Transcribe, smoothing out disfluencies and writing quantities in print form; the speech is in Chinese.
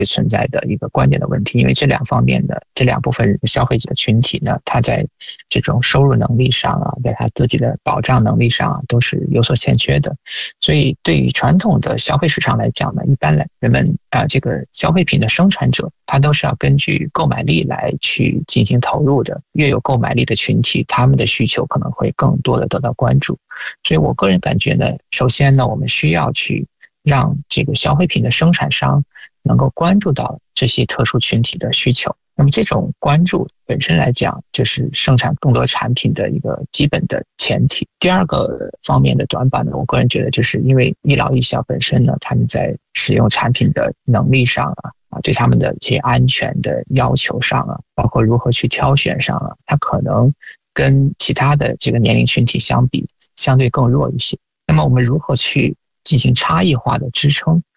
存在的一个关键的问题，因为这两方面的这两部分消费者群体呢，他在这种收入能力上啊，在他自己的保障能力上啊，都是有所欠缺的。所以对于传统的消费市场来讲呢，一般来人们这个消费品的生产者，他都是要根据购买力来去进行投入的。越有购买力的群体，他们的需求可能会更多的得到关注。所以我个人感觉呢，首先呢，我们需要去让这个消费品的生产商能够关注到这些特殊群体的需求。那么这种关注本身来讲，就是生产更多产品的一个基本的前提。第二个方面的短板呢，我个人觉得就是因为一老一小本身呢，他们在使用产品的能力上对他们的一些安全的要求上包括如何去挑选上它可能跟其他的这个年龄群体相比，相对更弱一些。那么我们如何去进行差异化的支撑，